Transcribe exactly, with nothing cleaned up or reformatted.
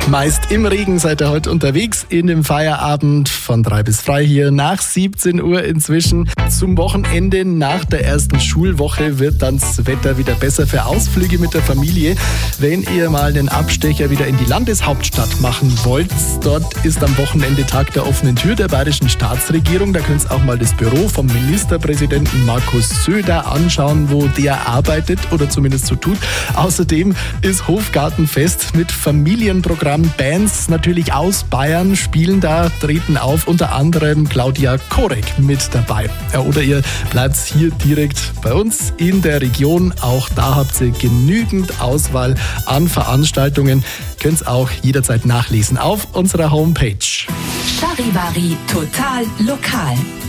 Meist im Regen seid ihr heute unterwegs in dem Feierabend von drei bis frei hier nach siebzehn Uhr inzwischen. Zum Wochenende nach der ersten Schulwoche wird dann das Wetter wieder besser für Ausflüge mit der Familie. Wenn ihr mal einen Abstecher wieder in die Landeshauptstadt machen wollt, dort ist am Wochenende Tag der offenen Tür der bayerischen Staatsregierung. Da könnt ihr auch mal das Büro vom Ministerpräsidenten Markus Söder anschauen, wo der arbeitet oder zumindest so tut. Außerdem ist Hofgartenfest mit Familienprogramm. Bands natürlich aus Bayern spielen da, treten auf, unter anderem Claudia Korek mit dabei. Ja, oder ihr bleibt hier direkt bei uns in der Region. Auch da habt ihr genügend Auswahl an Veranstaltungen. Könnt ihr auch jederzeit nachlesen auf unserer Homepage. Charivari total lokal.